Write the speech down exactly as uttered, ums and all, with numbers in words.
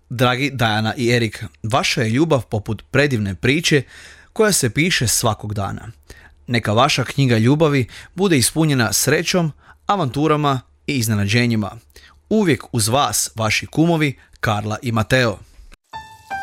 Dragi Dajana i Erik, vaša je ljubav poput predivne priče koja se piše svakog dana. Neka vaša knjiga ljubavi bude ispunjena srećom, avanturama i iznenađenjima. Uvijek uz vas, vaši kumovi Karla i Mateo.